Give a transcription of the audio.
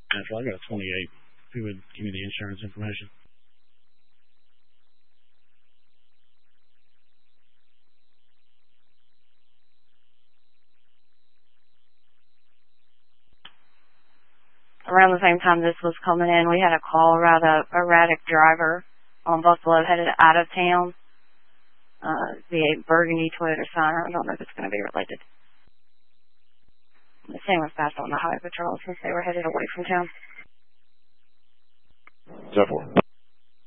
I got a 28. If you would give me the insurance information. Around the same time this was coming in, we had a call about a erratic driver on Buffalo headed out of town. The burgundy Toyota Signer. I don't know if it's going to be related. The same was passed on the highway patrol since they were headed away from town. 10-4.